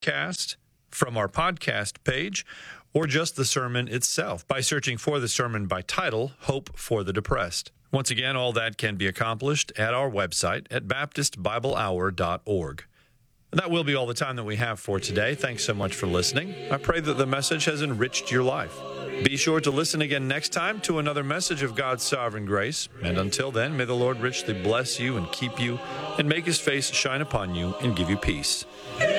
podcast from our podcast page, or just the sermon itself by searching for the sermon by title, Hope for the Depressed. Once again, all that can be accomplished at our website at baptistbiblehour.org. And that will be all the time that we have for today. Thanks so much for listening. I pray that the message has enriched your life. Be sure to listen again next time to another message of God's sovereign grace. And until then, may the Lord richly bless you and keep you and make his face shine upon you and give you peace.